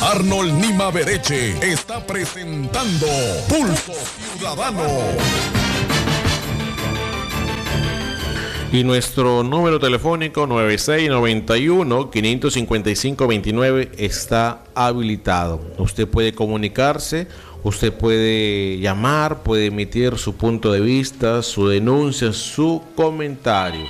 Arnold Nima Bereche está presentando Pulso Ciudadano. Y nuestro número telefónico 9691-555-29 está habilitado. Usted puede comunicarse, usted puede llamar, puede emitir su punto de vista, su denuncia, su comentario.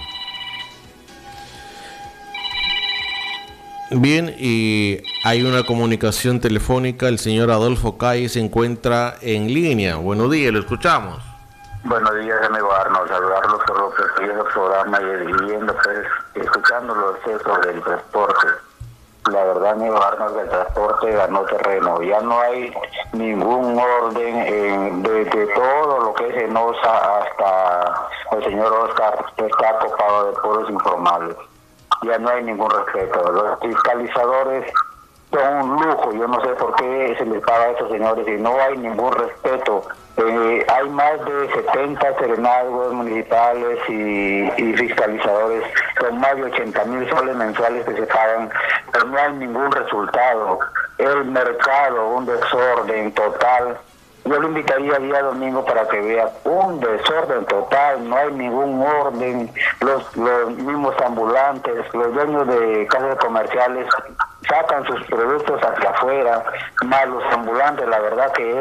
Bien, y hay una comunicación telefónica. El señor Adolfo Calle se encuentra en línea. Buenos días, lo escuchamos. Buenos días, amigo Arnold. Saludarlos por lo que estoy en el programa y viviendo, pues, escuchando los hechos del transporte. La verdad, amigo Arnold, el transporte ganó terreno. Ya no hay ningún orden de todo lo que es Enosa hasta el señor Oscar, que está copado de puros informales. Ya no hay ningún respeto. Los fiscalizadores son un lujo. Yo no sé por qué se les paga a estos señores y no hay ningún respeto. Hay más de 70 serenazgos municipales y fiscalizadores, con más de 80,000 soles mensuales que se pagan, pero no hay ningún resultado. El mercado, un desorden total. Yo lo invitaría día domingo para que vea un desorden total, no hay ningún orden. Los mismos ambulantes, los dueños de casas comerciales sacan sus productos hacia afuera, más los ambulantes. La verdad que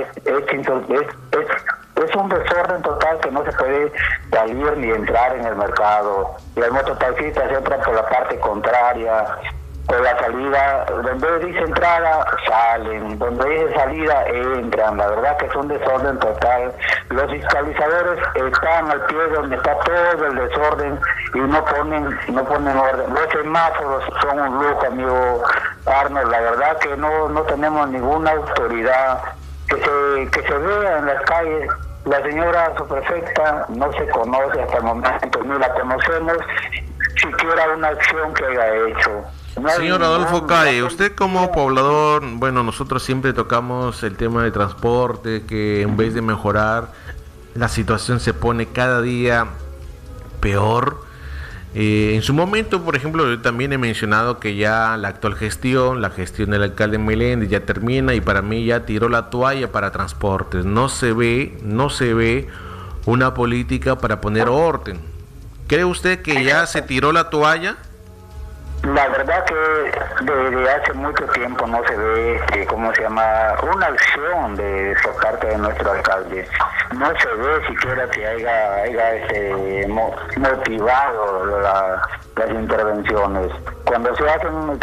es un desorden total que no se puede salir ni entrar en el mercado. Los mototaxistas entran por la parte contraria. Por la salida, donde dice entrada, salen, donde dice salida, entran. La verdad que es un desorden total. Los fiscalizadores están al pie donde está todo el desorden y no ponen orden. Los semáforos son un lujo, amigo Arnold. La verdad que no tenemos ninguna autoridad que se vea en las calles. La señora subprefecta no se conoce hasta el momento, ni la conocemos, siquiera una acción que haya hecho. Señor Adolfo Calle, usted como poblador, bueno, nosotros siempre tocamos el tema de transporte, que en vez de mejorar, la situación se pone cada día peor. En su momento, por ejemplo, yo también he mencionado que ya la actual gestión, la gestión del alcalde Meléndez ya termina y para mí ya tiró la toalla para transportes. No se ve una política para poner orden. ¿Cree usted que ya se tiró la toalla? La verdad que desde hace mucho tiempo no se ve, una acción de por parte de nuestro alcalde. No se ve siquiera que haya motivado las intervenciones. Cuando se hacen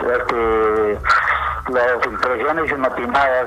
las impresiones inopinadas,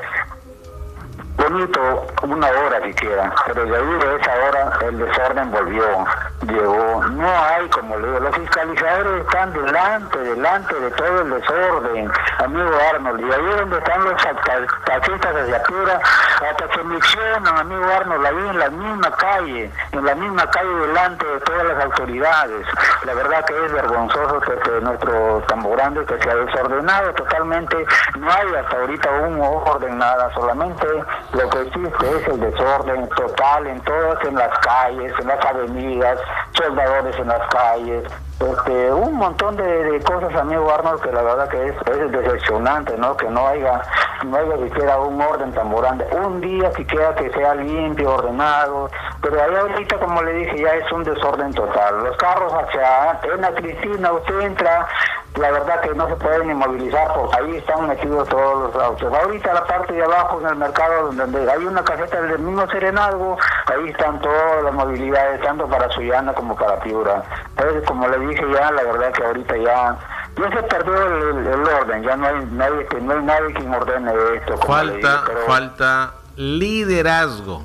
bonito, una hora siquiera, pero de ahí de esa hora el desorden llegó. No hay, como le digo, los fiscalizadores están delante de todo el desorden, amigo Arnold, y ahí es donde están los taxistas hacia afuera, hasta se miccionan, amigo Arnold, ahí en la misma calle delante de todas las autoridades. La verdad que es vergonzoso que nuestro Tambo Grande que se ha desordenado totalmente. No hay hasta ahorita un orden, nada, solamente lo que existe es el desorden total en las calles, en las avenidas, soldadores en las calles, un montón de cosas, amigo Arnold, que la verdad que es decepcionante, ¿no? Que no haya siquiera un orden tan grande, un día siquiera que sea limpio, ordenado, pero ahí ahorita, como le dije, ya es un desorden total. Los carros hacia Ena Cristina, usted entra, la verdad que no se pueden ni movilizar porque ahí están metidos todos los autos. Ahorita la parte de abajo en el mercado donde hay una caseta del mismo Serenazgo, ahí están todas las movilidades, tanto para Sullana como para Piura. Entonces, como le dije ya, la verdad que ahorita ya se perdió el orden, ya no hay nadie quien ordene esto. Falta liderazgo.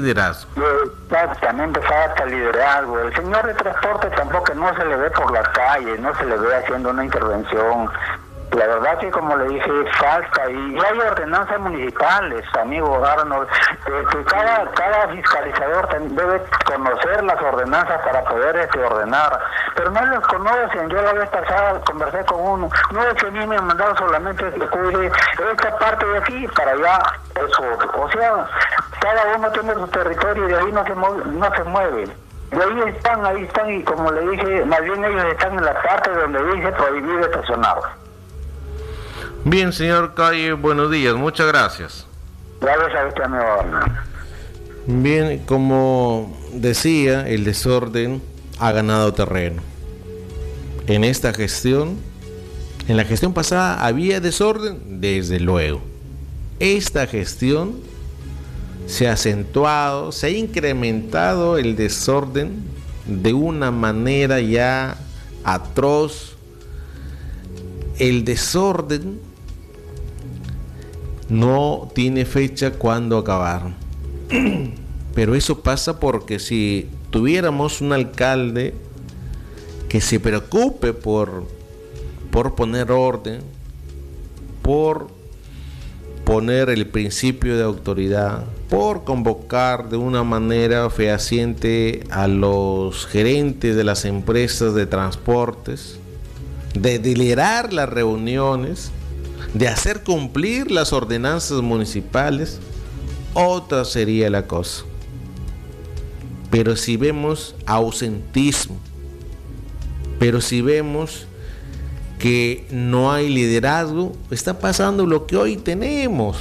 Exactamente, falta liderazgo. El señor de transporte tampoco no se le ve por las calles, no se le ve haciendo una intervención. La verdad que, como le dije, falta, y hay ordenanzas municipales, amigo Arnold, que cada fiscalizador debe conocer las ordenanzas para poder ordenar, pero no los conocen. Yo la vez pasada conversé con uno, no es que a mí me han mandado solamente que cuide esta parte de aquí para allá, eso, o sea, cada uno tiene su territorio y de ahí no se mueve. De ahí están, y como le dije, más bien ellos están en la parte donde dice prohibido estacionar. Bien, señor Calle, buenos días, muchas gracias. Gracias a usted, amigo Hernán. Bien, como decía, el desorden ha ganado terreno. En esta gestión, en la gestión pasada había desorden, desde luego. Esta gestión se ha acentuado, se ha incrementado el desorden de una manera ya atroz. El desorden no tiene fecha cuándo acabar. Pero eso pasa porque si tuviéramos un alcalde que se preocupe por poner orden, por poner el principio de autoridad, por convocar de una manera fehaciente a los gerentes de las empresas de transportes, de liderar las reuniones, de hacer cumplir las ordenanzas municipales, otra sería la cosa. Pero si vemos ausentismo, pero si vemos que no hay liderazgo, está pasando lo que hoy tenemos.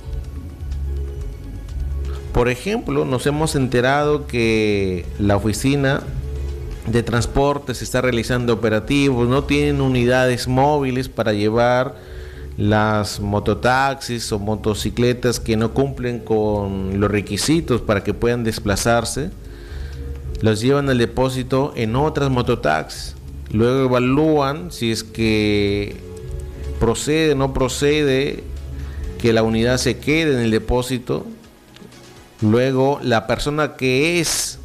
Por ejemplo, nos hemos enterado que la oficina de transportes está realizando operativos, no tienen unidades móviles para llevar las mototaxis o motocicletas que no cumplen con los requisitos para que puedan desplazarse, los llevan al depósito en otras mototaxis. Luego evalúan si es que procede o no procede que la unidad se quede en el depósito. Luego la persona que es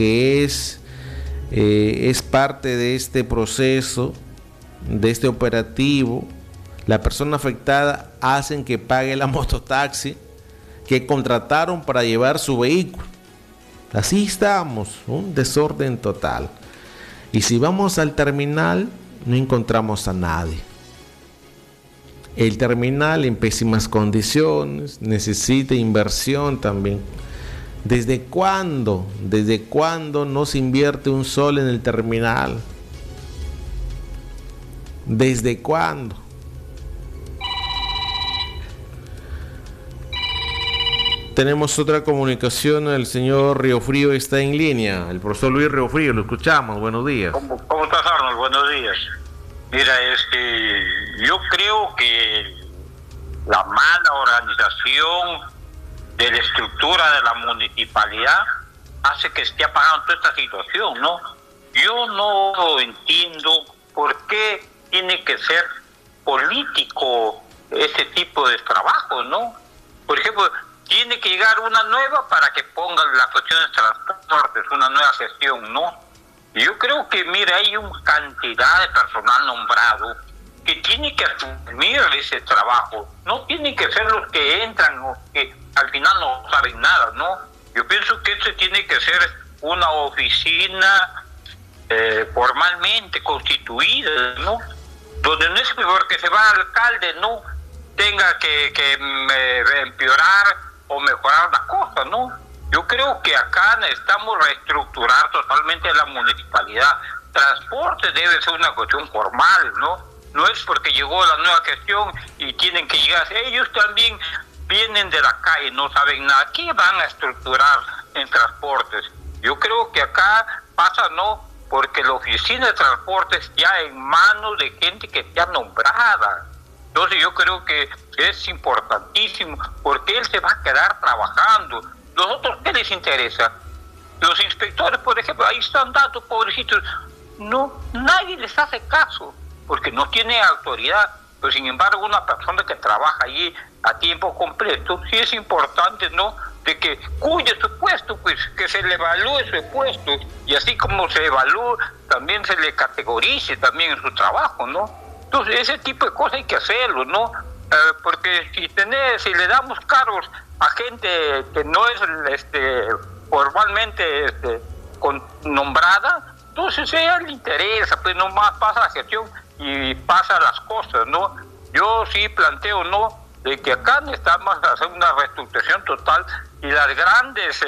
parte de este proceso, de este operativo, la persona afectada hacen que pague la mototaxi que contrataron para llevar su vehículo. Así estamos, un desorden total. Y si vamos al terminal, no encontramos a nadie. El terminal en pésimas condiciones, necesita inversión también. ¿Desde cuándo no se invierte un sol en el terminal? ¿Desde cuándo? Tenemos otra comunicación, el señor Riofrío está en línea, el profesor Luis Riofrío, lo escuchamos, buenos días. ¿Cómo estás, Arnold? Buenos días. Mira, yo creo que la mala organización de la estructura de la municipalidad hace que esté apagando toda esta situación, ¿no? Yo no entiendo por qué tiene que ser político ese tipo de trabajo, ¿no? Por ejemplo, tiene que llegar una nueva para que pongan las cuestiones de transportes, una nueva gestión, ¿no? Yo creo que, mira, hay una cantidad de personal nombrado que tiene que asumir ese trabajo. No tienen que ser los que entran o que al final no saben nada, ¿no? Yo pienso que esto tiene que ser una oficina formalmente constituida, ¿no? Donde no es porque se va al alcalde, no tenga que empeorar o mejorar las cosas, ¿no? Yo creo que acá necesitamos reestructurar totalmente la municipalidad. Transporte debe ser una cuestión formal, ¿no? No es porque llegó la nueva gestión y tienen que llegar. Ellos también vienen de la calle, no saben nada. ¿Qué van a estructurar en transportes? Yo creo que acá pasa, ¿no? Porque la oficina de transportes ya en manos de gente que está nombrada. Entonces yo creo que es importantísimo, porque él se va a quedar trabajando. ¿Los otros qué les interesa? Los inspectores, por ejemplo, ahí están datos, pobrecitos. No, nadie les hace caso, porque no tiene autoridad. Pero sin embargo, una persona que trabaja allí a tiempo completo, sí es importante, ¿no?, de que cuide su puesto, pues que se le evalúe su puesto, y así como se evalúa, también se le categorice también en su trabajo, ¿no? Entonces, ese tipo de cosas hay que hacerlo, ¿no? Porque si le damos cargos a gente que no es formalmente nombrada, entonces a ella le interesa, pues nomás pasa la gestión y pasa las cosas, ¿no? Yo sí planteo, ¿no?, de que acá necesitamos hacer una reestructuración total y las grandes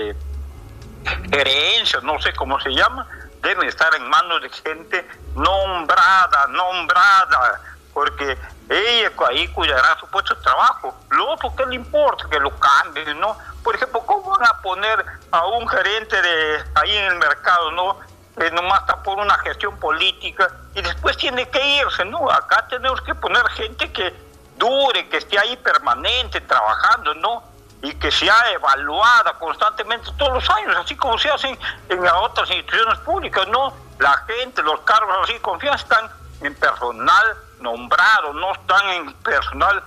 herencias, no sé cómo se llama, deben estar en manos de gente nombrada, porque ella ahí cuidará su puesto de trabajo. Lo otro, ¿qué le importa? Que lo cambien, ¿no? Por ejemplo, ¿cómo van a poner a un gerente de ahí en el mercado, ¿no? Nomás está por una gestión política y después tiene que irse, ¿no? Acá tenemos que poner gente que dure, que esté ahí permanente, trabajando, ¿no? Y que sea evaluada constantemente todos los años, así como se hacen en las otras instituciones públicas, ¿no? La gente, los cargos así de confianza están en personal nombrado, no están en personal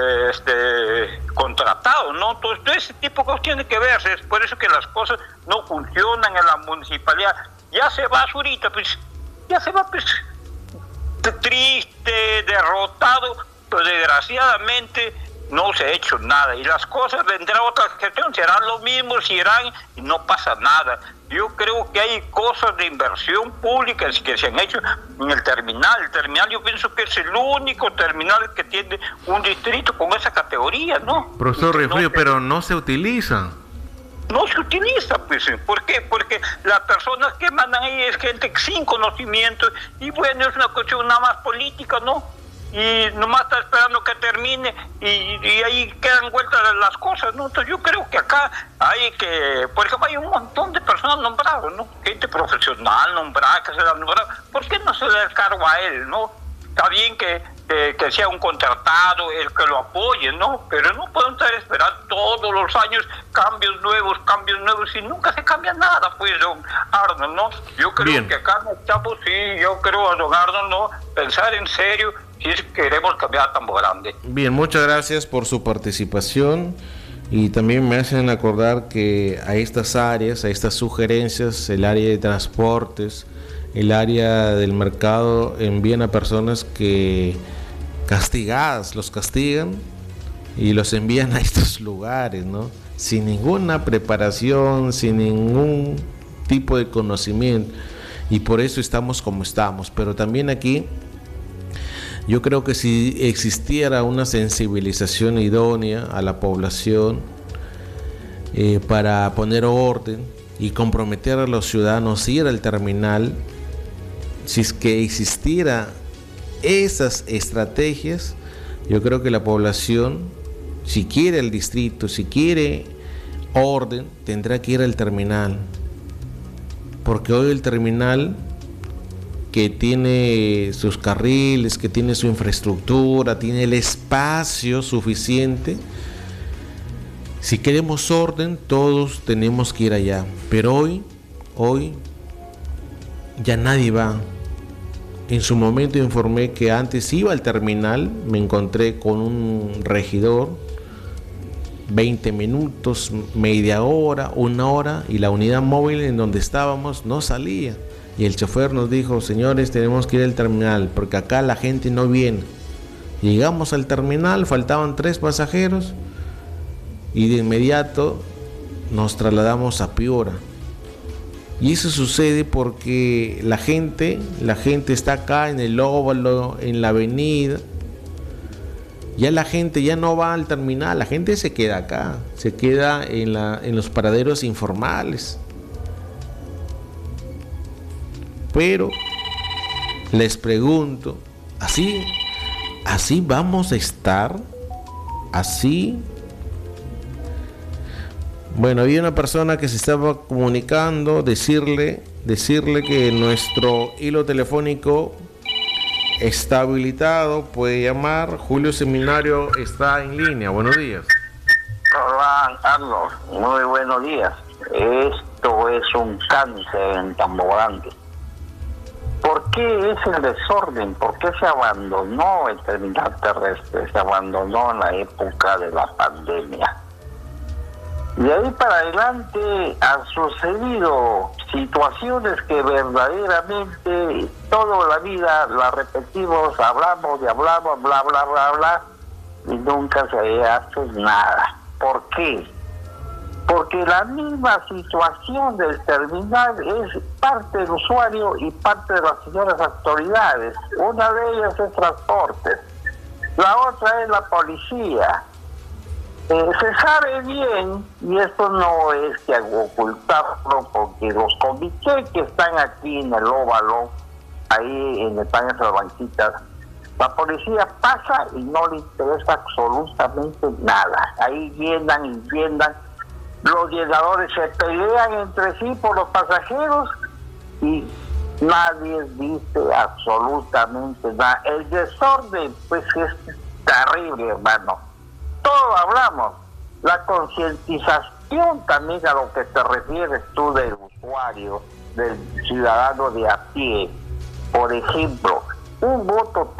contratado, ¿no? Entonces, todo ese tipo de cosas tiene que verse. Es por eso que las cosas no funcionan en la municipalidad. Ya se va Zurita, pues, ya se va, pues, triste, derrotado, pero desgraciadamente no se ha hecho nada. Y las cosas vendrán otra gestión, serán lo mismo, se irán y no pasa nada. Yo creo que hay cosas de inversión pública que se han hecho en el terminal. El terminal yo pienso que es el único terminal que tiene un distrito con esa categoría, ¿no? Profesor Refrío, pero no se utiliza. No se utiliza, pues. ¿Por qué? Porque las personas que mandan ahí es gente sin conocimiento y bueno, es una cuestión nada más política, ¿no? Y nomás está esperando que termine y ahí quedan vueltas las cosas, ¿no? Entonces yo creo que acá hay que, por ejemplo, hay un montón de personas nombradas, ¿no? Gente profesional nombrada, que se la nombrado. ¿Por qué no se le da el cargo a él, no? Está bien que sea un contratado, el que lo apoye, ¿no? Pero no pueden estar esperando todos los años cambios nuevos, y nunca se cambia nada, pues, don Arnold, ¿no? Yo creo Bien. que acá necesitamos, sí, yo creo a don Arnold, ¿no? Pensar en serio si es que queremos cambiar tan grande. Bien, muchas gracias por su participación y también me hacen acordar que a estas áreas, a estas sugerencias, el área de transportes, el área del mercado, envían a personas que castigadas, los castigan y los envían a estos lugares, ¿no? Sin ninguna preparación, sin ningún tipo de conocimiento, y por eso estamos como estamos. Pero también aquí yo creo que si existiera una sensibilización idónea a la población para poner orden y comprometer a los ciudadanos a ir al terminal, si es que existiera esas estrategias, yo creo que la población, si quiere el distrito, si quiere orden, tendrá que ir al terminal, porque hoy el terminal, que tiene sus carriles, que tiene su infraestructura, tiene el espacio suficiente, si queremos orden, todos tenemos que ir allá. Pero hoy ya nadie va. En su momento informé que antes iba al terminal, me encontré con un regidor, 20 minutos, media hora, una hora, y la unidad móvil en donde estábamos no salía. Y el chofer nos dijo: señores, tenemos que ir al terminal porque acá la gente no viene. Llegamos al terminal, faltaban 3 pasajeros y de inmediato nos trasladamos a Piura. Y eso sucede porque la gente está acá en el óvalo, en la avenida. Ya la gente ya no va al terminal, la gente se queda acá, se queda en los paraderos informales. Pero les pregunto, ¿así vamos a estar? ¿Así? Bueno, había una persona que se estaba comunicando, decirle que nuestro hilo telefónico está habilitado, puede llamar. Julio Seminario está en línea. Buenos días. Hola, Arnold, muy buenos días. Esto es un cáncer en Tambo Grande. ¿Por qué es el desorden? ¿Por qué se abandonó el terminal terrestre? Se abandonó en la época de la pandemia. De ahí para adelante han sucedido situaciones que verdaderamente toda la vida la repetimos, hablamos, bla, bla, y nunca se hace nada. ¿Por qué? Porque la misma situación del terminal es parte del usuario y parte de las señoras autoridades. Una de ellas es transportes, la otra es la policía. Se sabe bien, y esto no es que ocultarlo, porque los comités que están aquí en el óvalo, ahí en están esas banquitas, La policía pasa y no le interesa absolutamente nada. Ahí llenan y llenan. Los llenadores se pelean entre sí por los pasajeros y nadie dice absolutamente nada. El desorden, pues, es terrible, hermano. Todo hablamos. La concientización también, a lo que te refieres tú del usuario, del ciudadano de a pie. Por ejemplo, un voto